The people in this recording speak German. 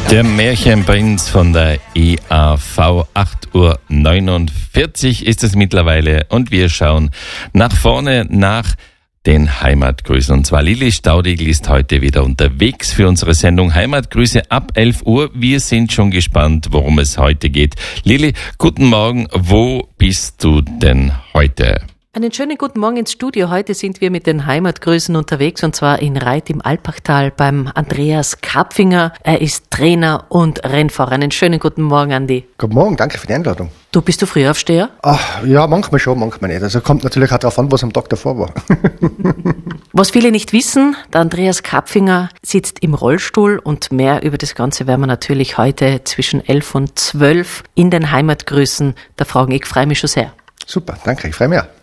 Der Märchenprinz von der EAV, 8:49 Uhr ist es mittlerweile und wir schauen nach vorne nach den Heimatgrüßen. Und zwar Lili Staudigl ist heute wieder unterwegs für unsere Sendung Heimatgrüße ab 11 Uhr. Wir sind schon gespannt, worum es heute geht. Lili, guten Morgen. Wo bist du denn heute? Einen schönen guten Morgen ins Studio. Heute sind wir mit den Heimatgrüßen unterwegs und zwar in Reit im Alpachtal beim Andreas Karpfinger. Er ist Trainer und Rennfahrer. Einen schönen guten Morgen, Andi. Guten Morgen, danke für die Einladung. Bist du Frühaufsteher? Ach, ja, manchmal schon, manchmal nicht. Also kommt natürlich auch darauf an, was am Tag davor war. Was viele nicht wissen, der Andreas Karpfinger sitzt im Rollstuhl und mehr über das Ganze werden wir natürlich heute zwischen 11 und 12 in den Heimatgrüßen. Da fragen, ich freue mich schon sehr. Super, danke, ich freue mich auch.